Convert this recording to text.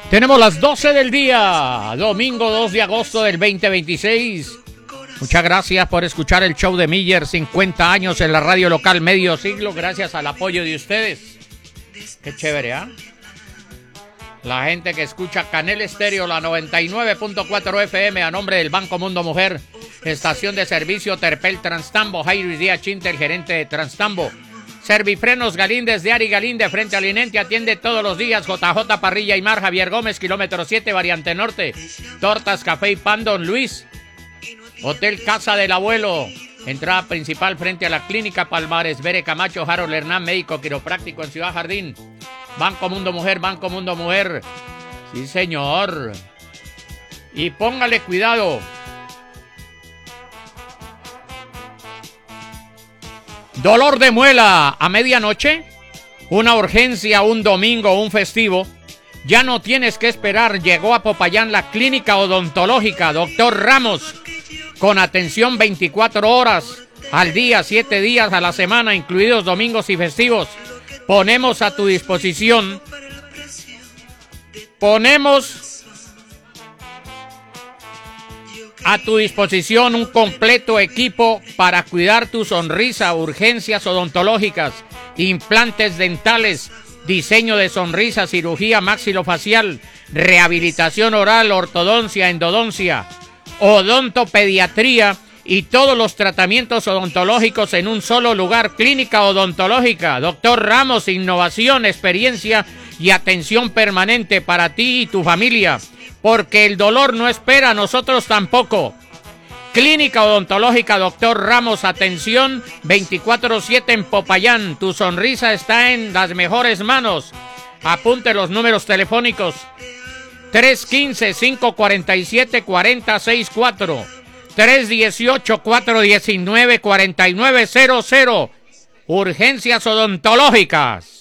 Tenemos las 12 del día, domingo 2 de agosto del 2026. Muchas gracias por escuchar el show de Miller, 50 años en la radio local, medio siglo, gracias al apoyo de ustedes. Qué chévere, ¿ah? La gente que escucha Canel Estéreo, la 99.4 FM, a nombre del Banco Mundo Mujer, estación de servicio Terpel Transtambo, Jairo Díaz Chinter, el gerente de Transtambo. Servifrenos Galíndez de Ari Galíndez, frente al Inente, atiende todos los días. JJ Parrilla y Mar, Javier Gómez, kilómetro 7, variante norte. Tortas, café y pan, Don Luis. Hotel Casa del Abuelo, entrada principal frente a la Clínica Palmares. Bere Camacho, Harold Hernán, médico quiropráctico en Ciudad Jardín. Banco Mundo Mujer, Banco Mundo Mujer. Sí, señor. Y póngale cuidado. Dolor de muela a medianoche, una urgencia, un domingo, un festivo. Ya no tienes que esperar, llegó a Popayán la clínica odontológica Dr. Ramos, con atención 24 horas al día, 7 días a la semana, incluidos domingos y festivos. Ponemos a tu disposición, un completo equipo para cuidar tu sonrisa, urgencias odontológicas, implantes dentales, diseño de sonrisa, cirugía maxilofacial, rehabilitación oral, ortodoncia, endodoncia, odontopediatría y todos los tratamientos odontológicos en un solo lugar. Clínica odontológica Dr. Ramos, innovación, experiencia y atención permanente para ti y tu familia. Porque el dolor no espera, nosotros tampoco. Clínica odontológica Dr. Ramos, atención 24/7 en Popayán. Tu sonrisa está en las mejores manos. Apunte los números telefónicos: 315-547-4064, 318-419-4900. Urgencias odontológicas.